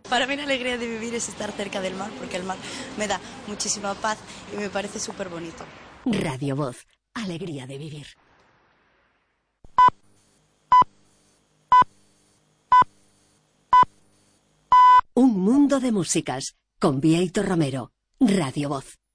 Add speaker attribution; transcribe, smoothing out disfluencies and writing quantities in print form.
Speaker 1: Para mí la alegría de vivir es estar cerca del mar, porque el mar me da muchísima paz y me parece súper bonito.
Speaker 2: Radio Voz, alegría de vivir. Un mundo de músicas, con Bieito Romero, Radio Voz.